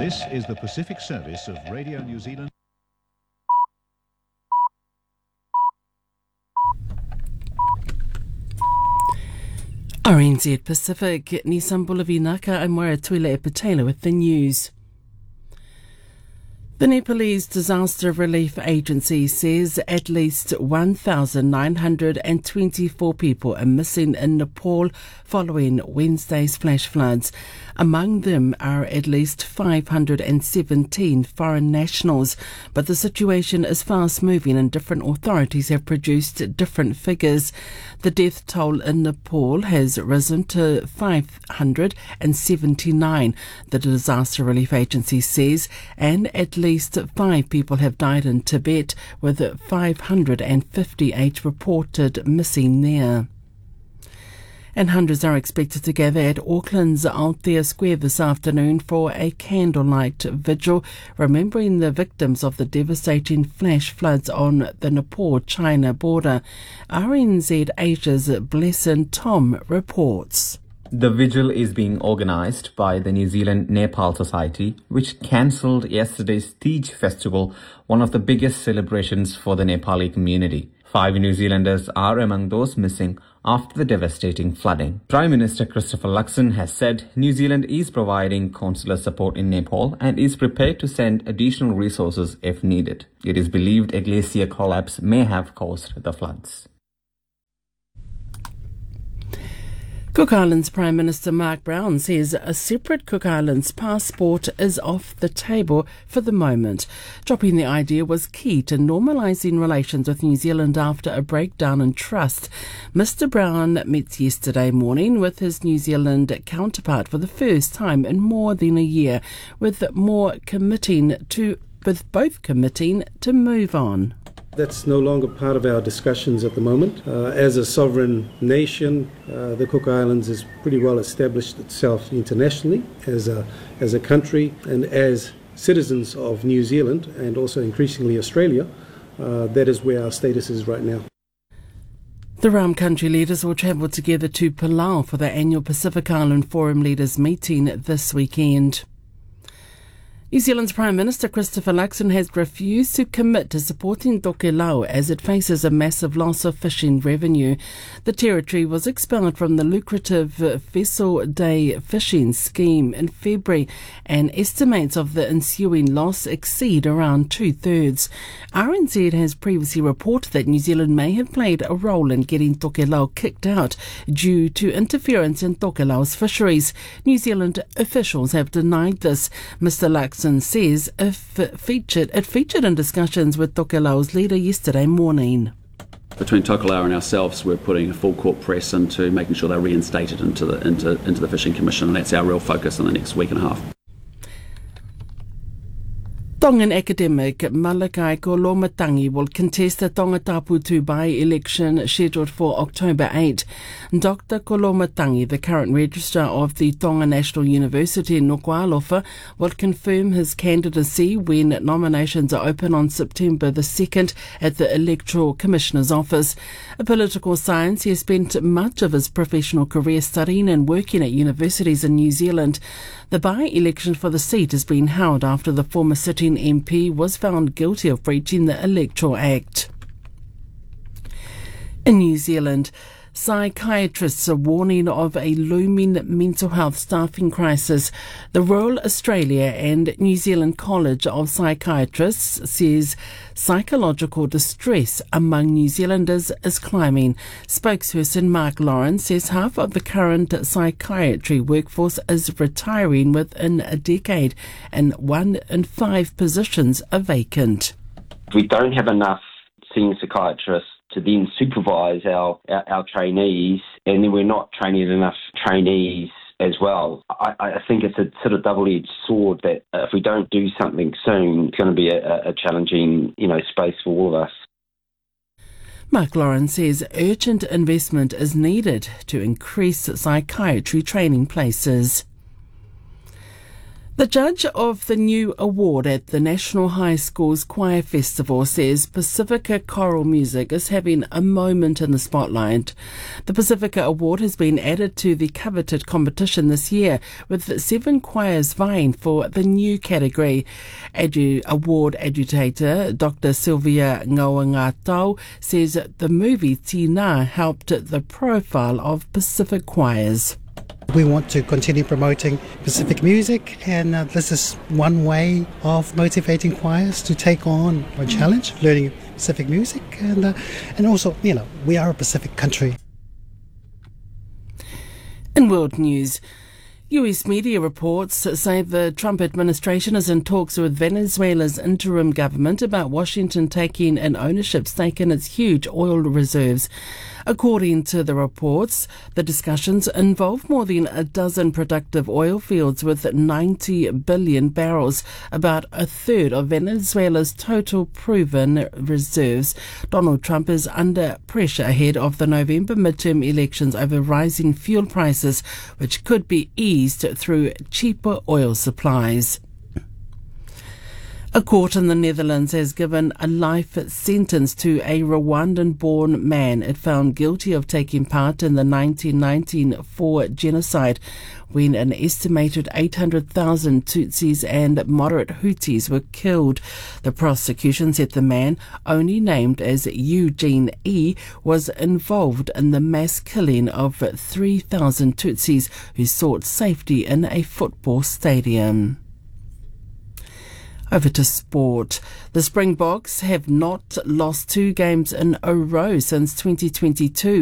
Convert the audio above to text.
This is the Pacific Service of Radio New Zealand. RNZ Pacific, Nissan Bulavinaka, I'm Moira Tuila Epatela with the news. The Nepalese Disaster Relief Agency says at least 1,924 people are missing in Nepal following Wednesday's flash floods. Among them are at least 517 foreign nationals, but the situation is fast moving and different authorities have produced different figures. The death toll in Nepal has risen to 579, the Disaster Relief Agency says, and at least 5 people have died in Tibet, with 558 reported missing there. And hundreds are expected to gather at Auckland's Althea Square this afternoon for a candlelight vigil, remembering the victims of the devastating flash floods on the Nepal-China border. RNZ Asia's Blesson Tom reports. The vigil is being organised by the New Zealand Nepal Society, which cancelled yesterday's Tej festival, one of the biggest celebrations for the Nepali community. 5 New Zealanders are among those missing after the devastating flooding. Prime Minister Christopher Luxon has said New Zealand is providing consular support in Nepal and is prepared to send additional resources if needed. It is believed a glacier collapse may have caused the floods. Cook Islands Prime Minister Mark Brown says a separate Cook Islands passport is off the table for the moment. Dropping the idea was key to normalising relations with New Zealand after a breakdown in trust. Mr Brown met yesterday morning with his New Zealand counterpart for the first time in more than a year, with both committing to move on. That's no longer part of our discussions at the moment. As a sovereign nation, the Cook Islands has pretty well established itself internationally as a country, and as citizens of New Zealand and also increasingly Australia, that is where our status is right now. The Ram country leaders will travel together to Palau for the annual Pacific Island Forum Leaders meeting this weekend. New Zealand's Prime Minister Christopher Luxon has refused to commit to supporting Tokelau as it faces a massive loss of fishing revenue. The territory was expelled from the lucrative Vessel Day fishing scheme in February, and estimates of the ensuing loss exceed around 2/3. RNZ has previously reported that New Zealand may have played a role in getting Tokelau kicked out due to interference in Tokelau's fisheries. New Zealand officials have denied this. Mr Luxon says it featured in discussions with Tokelau's leader yesterday morning. Between Tokelau and ourselves, we're putting a full court press into making sure they're reinstated into the Fishing Commission, and that's our real focus in the next week and a half. Tongan academic Malakai Kolomatangi will contest the Tongataputu by-election scheduled for October 8. Dr. Kolomatangi, the current registrar of the Tonga National University in Nuku'alofa, will confirm his candidacy when nominations are open on September the 2nd at the Electoral Commissioner's office. A political science, he has spent much of his professional career studying and working at universities in New Zealand. The by-election for the seat has been held after the former sitting MP was found guilty of breaching the Electoral Act. In New Zealand, psychiatrists are warning of a looming mental health staffing crisis. The Royal Australia and New Zealand College of Psychiatrists says psychological distress among New Zealanders is climbing. Spokesperson Mark Lawrence says half of the current psychiatry workforce is retiring within a decade, and 1 in 5 positions are vacant. We don't have enough senior psychiatrists to then supervise our trainees, and then we're not training enough trainees as well. I think it's a sort of double-edged sword that if we don't do something soon, it's going to be a challenging, space for all of us. Mark Lawrence says urgent investment is needed to increase psychiatry training places. The judge of the new award at the National High School's Choir Festival says Pacifica Choral Music is having a moment in the spotlight. The Pacifica Award has been added to the coveted competition this year, with 7 choirs vying for the new category. Award agitator Dr. Sylvia Ngauangatau says the movie Tina helped the profile of Pacific choirs. We want to continue promoting Pacific music, and this is one way of motivating choirs to take on a challenge, learning Pacific music, and also, we are a Pacific country. In world news, US media reports say the Trump administration is in talks with Venezuela's interim government about Washington taking an ownership stake in its huge oil reserves. According to the reports, the discussions involve more than a dozen productive oil fields with 90 billion barrels, about a third of Venezuela's total proven reserves. Donald Trump is under pressure ahead of the November midterm elections over rising fuel prices, which could be eased through cheaper oil supplies. A court in the Netherlands has given a life sentence to a Rwandan-born man it found guilty of taking part in the 1994 genocide, when an estimated 800,000 Tutsis and moderate Hutus were killed. The prosecution said the man, only named as Eugene E., was involved in the mass killing of 3,000 Tutsis who sought safety in a football stadium. Over to sport. The Springboks have not lost 2 games in a row since 2022.